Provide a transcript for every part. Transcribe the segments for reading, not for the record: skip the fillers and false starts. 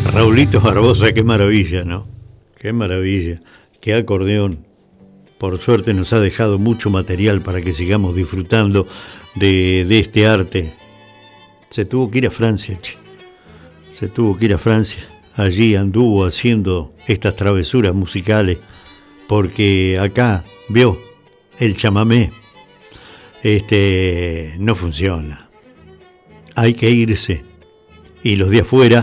Raulito Barbosa, qué maravilla, ¿no? Qué maravilla, qué acordeón. Por suerte nos ha dejado mucho material para que sigamos disfrutando de este arte. Se tuvo que ir a Francia, che. Se tuvo que ir a Francia. Allí anduvo haciendo estas travesuras musicales, porque acá, vio, el chamamé, no funciona. Hay que irse. Y los de afuera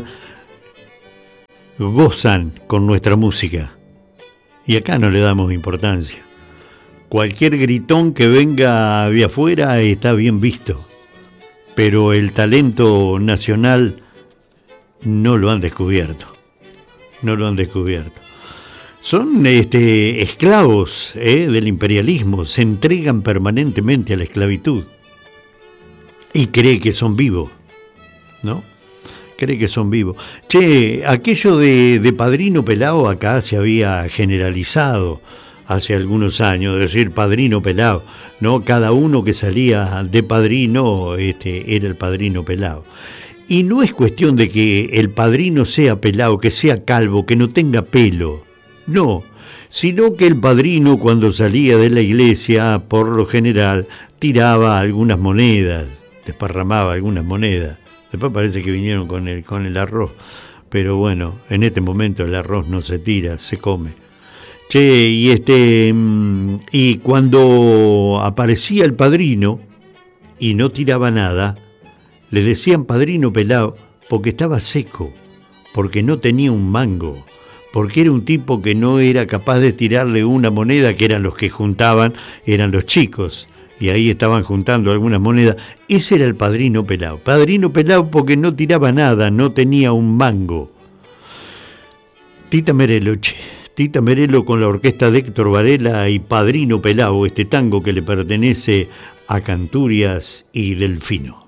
gozan con nuestra música. Y acá no le damos importancia. Cualquier gritón que venga de afuera está bien visto. Pero el talento nacional no lo han descubierto. No lo han descubierto. Son esclavos del imperialismo. Se entregan permanentemente a la esclavitud. Y cree que son vivos, ¿no? Cree que son vivos. Che, aquello de Padrino Pelao acá se había generalizado hace algunos años, es decir, Padrino Pelao, ¿no? Cada uno que salía de padrino era el Padrino Pelao. Y no es cuestión de que el padrino sea pelao, que sea calvo, que no tenga pelo, no, sino que el padrino cuando salía de la iglesia, por lo general, tiraba algunas monedas, desparramaba algunas monedas. Después parece que vinieron con el arroz, pero bueno, en este momento el arroz no se tira, se come. Che, y cuando aparecía el padrino y no tiraba nada, le decían Padrino Pelao porque estaba seco, porque no tenía un mango, porque era un tipo que no era capaz de tirarle una moneda, que eran los que juntaban, eran los chicos, y ahí estaban juntando algunas monedas. Ese era el Padrino Pelao. Padrino Pelao porque no tiraba nada, no tenía un mango. Tita Merelo, che. Tita Merelo con la orquesta de Héctor Varela y Padrino Pelao, este tango que le pertenece a Canturias y Delfino.